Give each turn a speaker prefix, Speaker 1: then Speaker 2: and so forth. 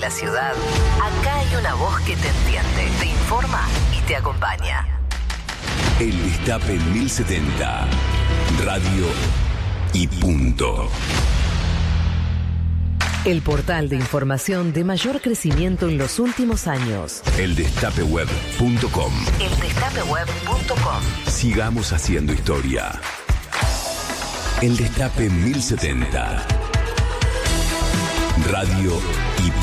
Speaker 1: la ciudad, acá hay una voz que te entiende, te informa y te acompaña.
Speaker 2: El Destape 1070. Radio y punto.
Speaker 1: El portal de información de mayor crecimiento en los últimos años.
Speaker 2: Eldestapeweb.com.
Speaker 1: Eldestapeweb.com.
Speaker 2: Sigamos haciendo historia. El Destape 1070. Radio y punto.